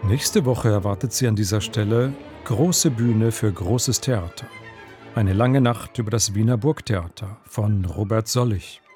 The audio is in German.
Nächste Woche erwartet Sie an dieser Stelle Große Bühne für großes Theater. Eine lange Nacht über das Wiener Burgtheater von Robert Sollich.